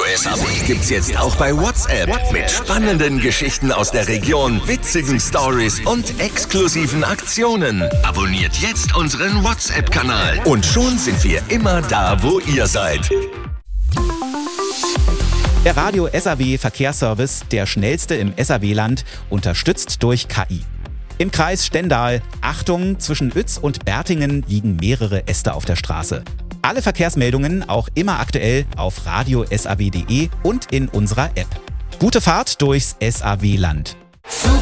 SAW gibt's jetzt auch bei WhatsApp. Mit spannenden Geschichten aus der Region, witzigen Stories und exklusiven Aktionen. Abonniert jetzt unseren WhatsApp-Kanal. Und schon sind wir immer da, wo ihr seid. Der Radio SAW Verkehrsservice, der schnellste im SAW-Land, unterstützt durch KI. Im Kreis Stendal, Achtung, zwischen Uetz und Bertingen liegen mehrere Äste auf der Straße. Alle Verkehrsmeldungen auch immer aktuell auf radiosaw.de und in unserer App. Gute Fahrt durchs SAW-Land.